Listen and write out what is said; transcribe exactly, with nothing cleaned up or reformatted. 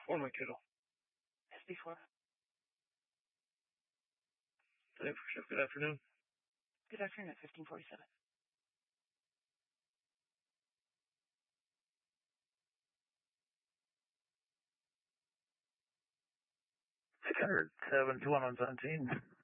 For my kiddo. S B four. Today for shift. Good afternoon. Good afternoon at fifteen forty-seven. six hundred seven, two one one seventeen.